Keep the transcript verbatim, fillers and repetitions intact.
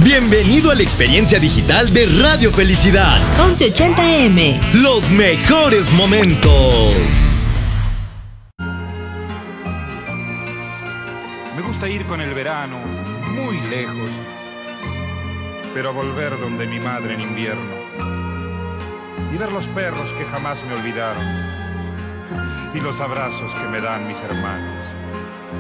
Bienvenido a la experiencia digital de Radio Felicidad. once ochenta eme. Los mejores momentos. Me gusta ir con el verano muy lejos, pero volver donde mi madre en invierno y ver los perros que jamás me olvidaron y los abrazos que me dan mis hermanos.